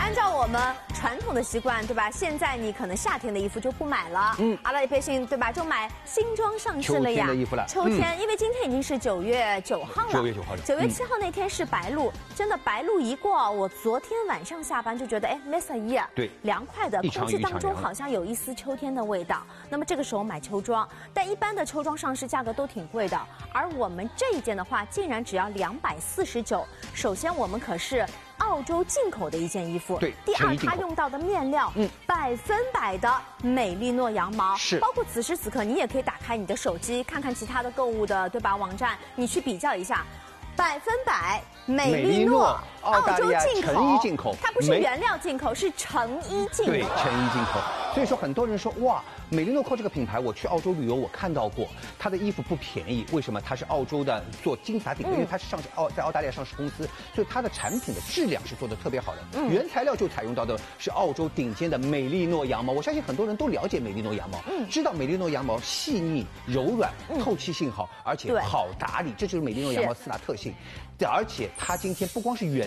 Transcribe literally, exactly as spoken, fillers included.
按照我们传统的习惯，对吧？现在你可能夏天的衣服就不买了，嗯，阿拉里配信，对吧？就买新装上市了呀。 秋天的衣服了。 秋天，嗯、因为今天已经是九月九号了。 九月九号了。 九月七号那天是白露，嗯、真的白露一过，我昨天晚上下班就觉得，哎，没啥意， 对， 凉快的，空气当中好像有一丝秋天的味道。那么这个时候买秋装，但一般的秋装上市价格都挺贵的，而我们这一件的话，竟然只要两百四十九。首先，我们可是澳洲进口的一件衣服， 对。 第二，它用到的面料，嗯，百分百的美利诺羊毛， 是。 包括此时此刻，你也可以打开你的手机，看看其他的购物的，对吧？网站，你去比较一下。百分百美利诺澳洲进口， 成衣进口， 它不是原料进口，是成衣进口。 对，成衣进口。所以说，很多人说哇，美利诺蔻这个品牌，我去澳洲旅游，我看到过，它的衣服不便宜。为什么？它是澳洲的做金字塔顶端，嗯、因为它是上市澳在澳大利亚上市公司，所以它的产品的质量是做的特别好的。嗯、原材料就采用到的是澳洲顶尖的美利诺羊毛。我相信很多人都了解美利诺羊毛，嗯、知道美利诺羊毛细腻、柔软、透气性好，而且好打理，这就是美利诺羊毛四大特性。而且它今天不光是原